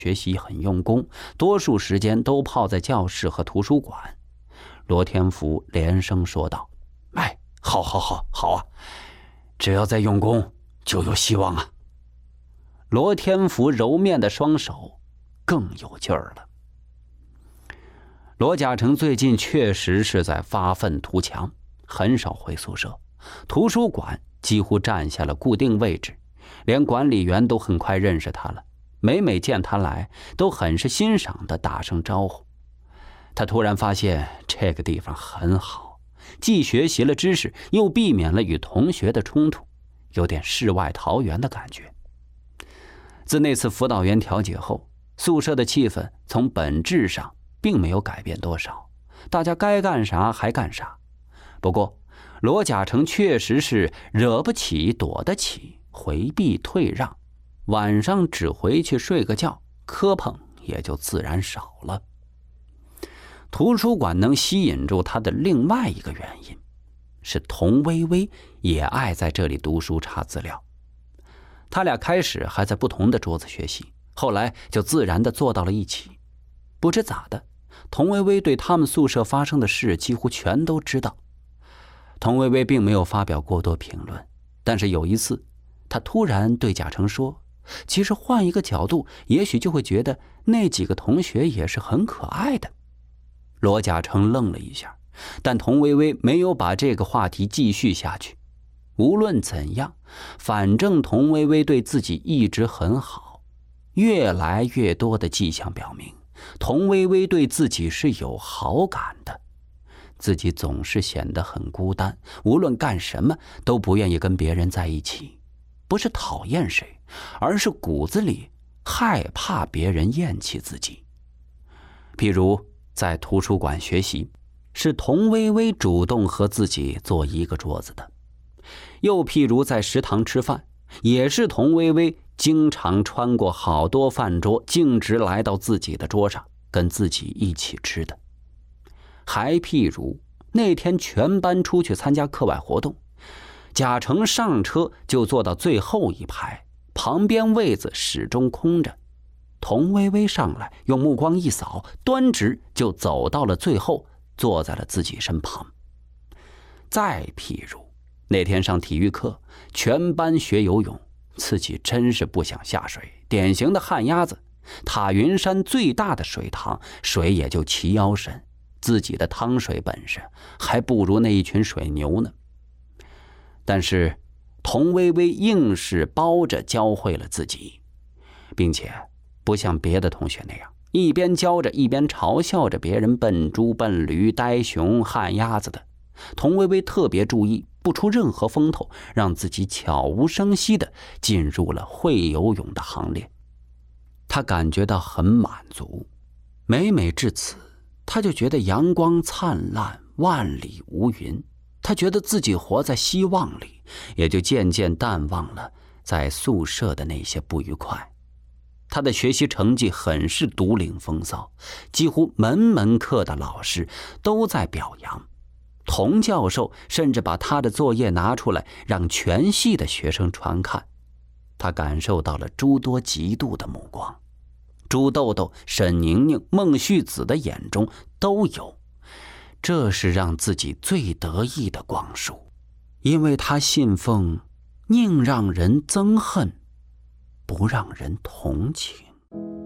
学习很用功，多数时间都泡在教室和图书馆。罗天福连声说道：“哎，好啊，只要再用功，就有希望啊。”罗天福揉面的双手更有劲儿了。罗甲成最近确实是在发愤图强，很少回宿舍，图书馆几乎占下了固定位置，连管理员都很快认识他了，每见他来都很是欣赏地打声招呼。他突然发现这个地方很好，既学习了知识，又避免了与同学的冲突，有点世外桃源的感觉。自那次辅导员调解后，宿舍的气氛从本质上并没有改变多少，大家该干啥还干啥。不过罗甲成确实是惹不起躲得起，回避退让，晚上只回去睡个觉，磕碰也就自然少了。图书馆能吸引住他的另外一个原因是童薇薇也爱在这里读书查资料。他俩开始还在不同的桌子学习，后来就自然地坐到了一起。不知咋的，童薇薇对他们宿舍发生的事几乎全都知道。童薇薇并没有发表过多评论，但是有一次他突然对贾成说，其实换一个角度，也许就会觉得那几个同学也是很可爱的。罗甲成愣了一下，但童薇薇没有把这个话题继续下去。无论怎样，反正童薇薇对自己一直很好，越来越多的迹象表明童薇薇对自己是有好感的。自己总是显得很孤单，无论干什么都不愿意跟别人在一起，不是讨厌谁，而是骨子里害怕别人厌弃自己。譬如在图书馆学习，是童薇薇主动和自己坐一个桌子的；又譬如在食堂吃饭，也是童薇薇经常穿过好多饭桌，径直来到自己的桌上，跟自己一起吃的。还譬如那天全班出去参加课外活动，贾成上车就坐到最后一排，旁边位子始终空着。童薇薇上来用目光一扫，端直就走到了最后，坐在了自己身旁。再譬如那天上体育课，全班学游泳，自己真是不想下水，典型的旱鸭子。塔云山最大的水塘，水也就齐腰深，自己的趟水本事还不如那一群水牛呢。但是童薇薇硬是包着教会了自己，并且不像别的同学那样一边教着一边嘲笑着别人笨猪笨驴呆熊旱鸭子的。童薇薇特别注意不出任何风头，让自己悄无声息地进入了会游泳的行列。他感觉到很满足，每至此，他就觉得阳光灿烂，万里无云。他觉得自己活在希望里，也就渐渐淡忘了在宿舍的那些不愉快。他的学习成绩很是独领风骚，几乎门课的老师都在表扬。童教授甚至把他的作业拿出来让全系的学生传看。他感受到了诸多嫉妒的目光，朱豆豆、沈宁宁、孟旭子的眼中都有。这是让自己最得意的光束，因为他信奉宁让人憎恨，不让人同情。